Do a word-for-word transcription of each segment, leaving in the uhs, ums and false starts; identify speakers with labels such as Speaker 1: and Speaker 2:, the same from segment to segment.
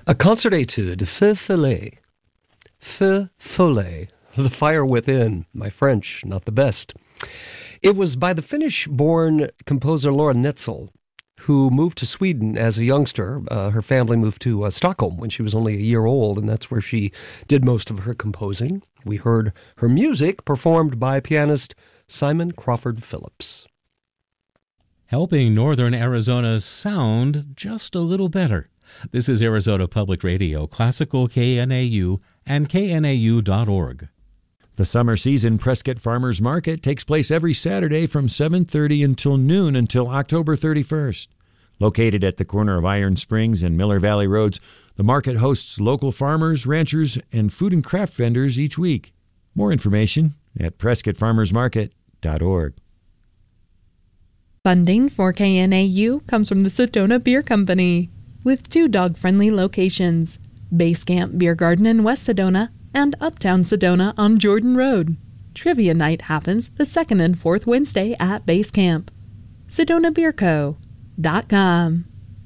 Speaker 1: A concert etude, Feu Follet. Feu Follet, The Fire Within. My French, not the best. It was by the Finnish-born composer Laura Netzel, who moved to Sweden as a youngster. Uh, her family moved to uh, Stockholm when she was only a year old, and that's where she did most of her composing. We heard her music performed by pianist Simon Crawford Phillips.
Speaker 2: Helping northern Arizona sound just a little better. This is Arizona Public Radio, Classical K N A U, and K N A U dot org.
Speaker 3: The summer season Prescott Farmers Market takes place every Saturday from seven thirty until noon until October thirty-first. Located at the corner of Iron Springs and Miller Valley Roads, the market hosts local farmers, ranchers, and food and craft vendors each week. More information at Prescott Farmers Market dot org.
Speaker 4: Funding for K N A U comes from the Sedona Beer Company, with two dog-friendly locations, Base Camp Beer Garden in West Sedona and Uptown Sedona on Jordan Road. Trivia night happens the second and fourth Wednesday at Base Camp. Sedona Beer Co dot com.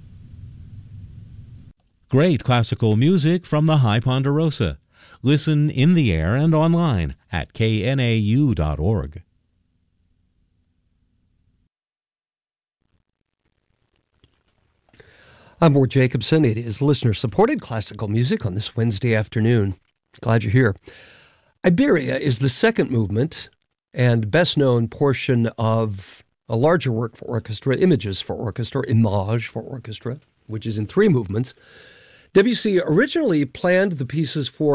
Speaker 2: Great classical music from the High Ponderosa. Listen in the air and online at K N A U dot org.
Speaker 1: I'm Mort Jacobson. It is listener-supported classical music on this Wednesday afternoon. Glad you're here. Iberia is the second movement and best-known portion of a larger work for orchestra, Images for Orchestra, Image for Orchestra, which is in three movements. Debussy originally planned the pieces for